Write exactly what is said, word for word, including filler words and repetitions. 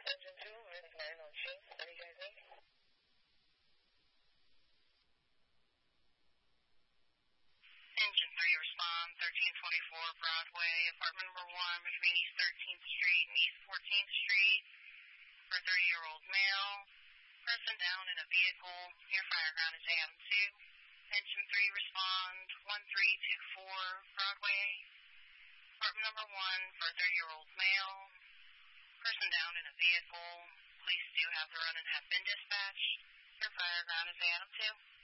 Engine two, red nine on two. What do you guys need? Engine three, respond, thirteen twenty-four Broadway, apartment number one, between East thirteenth Street and East fourteenth Street, for a thirty-year-old male. Person down in a vehicle near Fireground is A M two. Engine three, respond, one three two four Broadway, apartment number one, for a thirty-year-old male. Person down in a vehicle. Police do have the run and have been dispatched. Your Fireground is A M two.